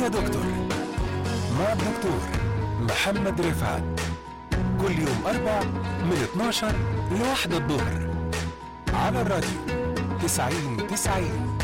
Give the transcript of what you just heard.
يا دكتور مع الدكتور محمد رفعت، كل يوم 4 من 12 ل1 الظهر على الراديو 90-90.